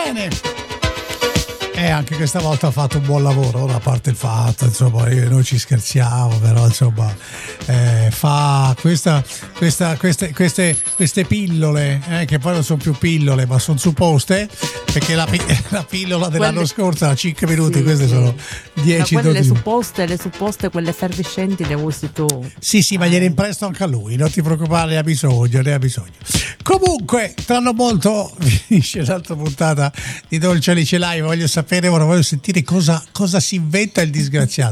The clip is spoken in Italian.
bene. E anche questa volta ha fatto un buon lavoro, a parte il fatto, insomma, noi ci scherziamo, però insomma fa queste pillole, che poi non sono più pillole, ma sono supposte, perché la pillola dell'anno scorso era 5 minuti, sì, queste sì, sono 10 quelle le supposte, quelle effervescenti le usi tu. Sì, ma gliene impresto anche a lui, non ti preoccupare, ne ha bisogno. Comunque, tra non molto finisce l'altra puntata di Dolce Alice Live. Voglio sentire cosa si inventa il disgraziato.